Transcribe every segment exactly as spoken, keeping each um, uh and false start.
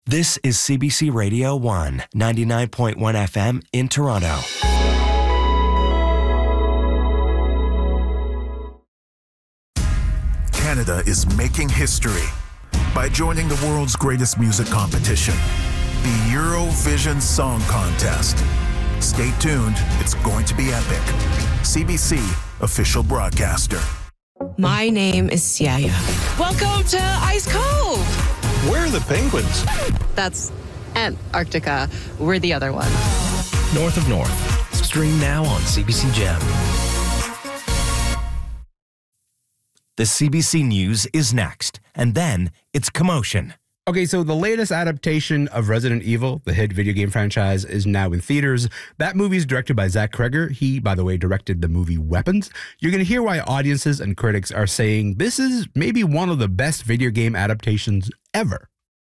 This is C B C Radio one, ninety-nine point one F M in Toronto. Canada is making history by joining the world's greatest music competition, the Eurovision Song Contest. Stay tuned, it's going to be epic. C B C, official broadcaster. My name is Siaya. Welcome to Ice Cove. Where are the penguins? That's Antarctica. We're the other one. North of North. Stream now on C B C Gem. The C B C News is next, and then it's Commotion. Okay, so the latest adaptation of Resident Evil, the hit video game franchise, is now in theaters. That movie is directed by Zach Kreger. He, by the way, directed the movie Weapons. You're going to hear why audiences and critics are saying this is maybe one of the best video game adaptations ever.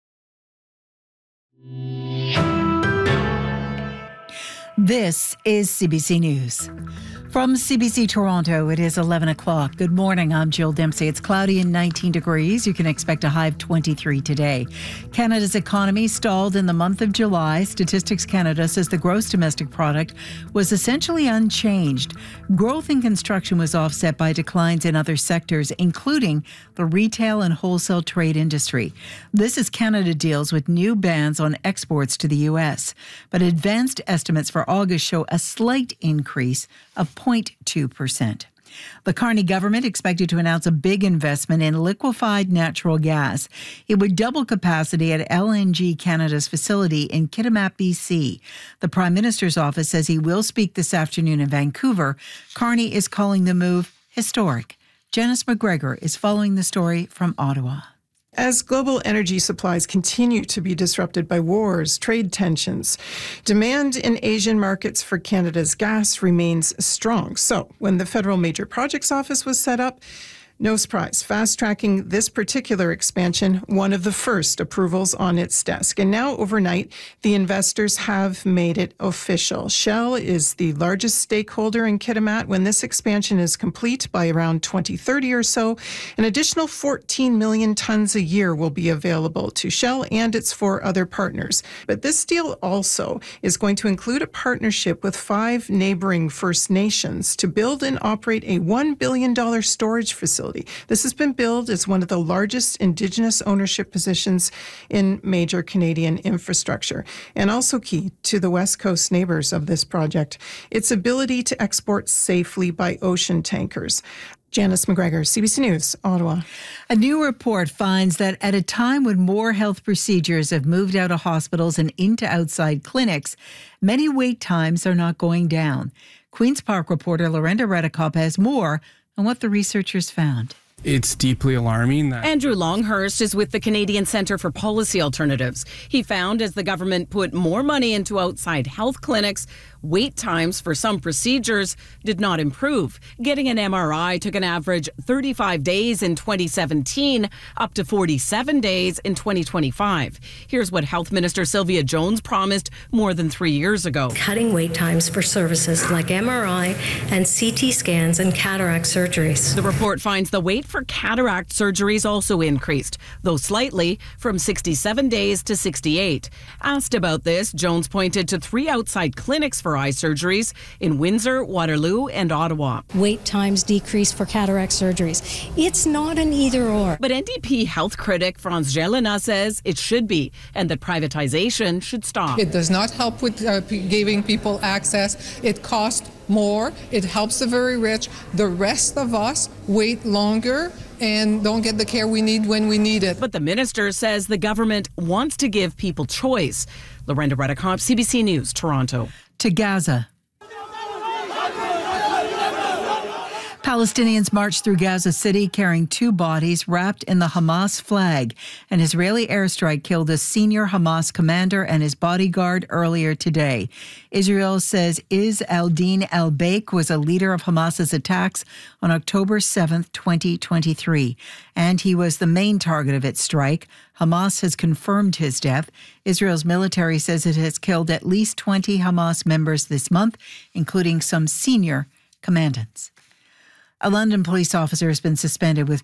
This is C B C News. From C B C Toronto, it is eleven o'clock. Good morning, I'm Jill Dempsey. It's cloudy and nineteen degrees. You can expect a high of twenty-three today. Canada's economy stalled in the month of July. Statistics Canada says the gross domestic product was essentially unchanged. Growth in construction was offset by declines in other sectors, including the retail and wholesale trade industry. This as Canada deals with new bans on exports to the U S. But advanced estimates for August show a slight increase of zero point two percent. The Carney government expected to announce a big investment in liquefied natural gas. It would double capacity at L N G Canada's facility in Kitimat, B C. The Prime Minister's office says he will speak this afternoon in Vancouver. Carney is calling the move historic. Janice McGregor is following the story from Ottawa. As global energy supplies continue to be disrupted by wars, trade tensions, demand in Asian markets for Canada's gas remains strong. So when the Federal Major Projects Office was set up, no surprise, fast-tracking this particular expansion, one of the first approvals on its desk. And now, overnight, the investors have made it official. Shell is the largest stakeholder in Kitimat. When this expansion is complete by around twenty thirty or so, an additional fourteen million tons a year will be available to Shell and its four other partners. But this deal also is going to include a partnership with five neighboring First Nations to build and operate a one billion dollars storage facility. This has been billed as one of the largest Indigenous ownership positions in major Canadian infrastructure, and also key to the West Coast neighbors of this project, its ability to export safely by ocean tankers. Janice McGregor, C B C News, Ottawa. A new report finds that at a time when more health procedures have moved out of hospitals and into outside clinics, many wait times are not going down. Queen's Park reporter Lorenda Redekop has more on what the researchers found. It's deeply alarming that Andrew Longhurst is with the Canadian Centre for Policy Alternatives. He found as the government put more money into outside health clinics, wait times for some procedures did not improve. Getting an M R I took an average thirty-five days in twenty seventeen, up to forty-seven days in twenty twenty-five. Here's what Health Minister Sylvia Jones promised more than three years ago. Cutting wait times for services like M R I and C T scans and cataract surgeries. The report finds the wait for cataract surgeries also increased, though slightly, from sixty-seven days to sixty-eight. Asked about this, Jones pointed to three outside clinics for eye surgeries in Windsor, Waterloo, and Ottawa. Wait times decrease for cataract surgeries. It's not an either or. But N D P health critic Franz Jelena says it should be, and that privatization should stop. It does not help with uh, giving people access. It costs more. It helps the very rich. The rest of us wait longer and don't get the care we need when we need it. But the minister says the government wants to give people choice. Lorenda Redekop, C B C News, Toronto. To Gaza. Palestinians marched through Gaza City carrying two bodies wrapped in the Hamas flag. An Israeli airstrike killed a senior Hamas commander and his bodyguard earlier today. Israel says Izz al-Din al-Baik was a leader of Hamas's attacks on October seventh, twenty twenty-three, and he was the main target of its strike. Hamas has confirmed his death. Israel's military says it has killed at least twenty Hamas members this month, including some senior commandants. A London police officer has been suspended with